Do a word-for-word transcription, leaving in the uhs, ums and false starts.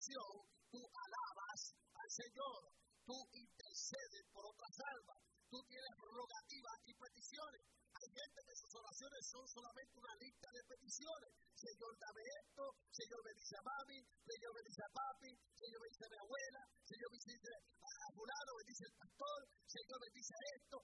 oración, tú alabas al Señor, tú intercedes por otras almas, tú tienes rogativas y peticiones. Hay gente que sus oraciones son solamente una lista de peticiones. Señor, dame esto, Señor, bendice a mami, Señor, bendice a papi, Señor, bendice a mi abuela, Señor, bendice a fulano, bendice al pastor, Señor, bendice esto.